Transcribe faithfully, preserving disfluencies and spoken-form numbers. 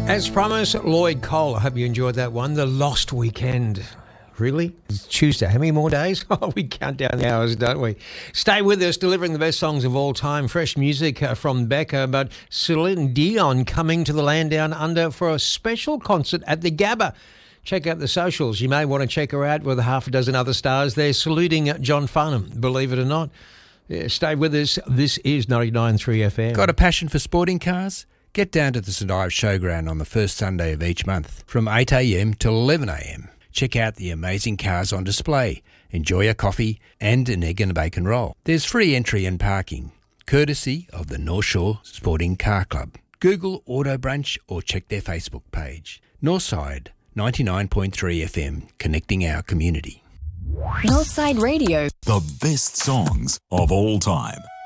As promised, Lloyd Cole. I hope you enjoyed that one. The Lost Weekend. Really? It's Tuesday. How many more days? Oh, we count down the hours, don't we? Stay with us, delivering the best songs of all time. Fresh music uh, from Becca, but Celine Dion coming to the land down under for a special concert at the Gabba. Check out the socials. You may want to check her out with a half a dozen other stars. They're saluting John Farnham, believe it or not. Yeah, stay with us. This is ninety-nine point three F M. Got a passion for sporting cars? Get down to the St Ives Showground on the first Sunday of each month from eight a m till eleven a m. Check out the amazing cars on display, enjoy a coffee and an egg and a bacon roll. There's free entry and parking, courtesy of the North Shore Sporting Car Club. Google Auto Brunch or check their Facebook page. Northside, ninety-nine point three F M, connecting our community. Northside Radio. The best songs of all time.